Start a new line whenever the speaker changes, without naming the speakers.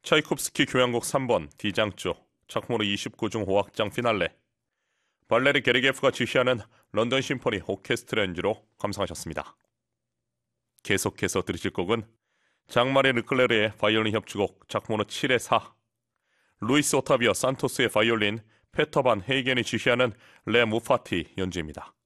차이콥스키 교향곡 3번 D장조 작품으로 29중 호악장 피날레, 발레리 게르기예프가 지휘하는 런던 심포니 오케스트라 연주로 감상하셨습니다. 계속해서 들으실 곡은 장마리 르클레르의 바이올린 협주곡 작품으로 7의 4, 루이스 오타비오 산토스의 바이올린, 페터 반 헤이겐이 지휘하는 레 무파티 연주입니다.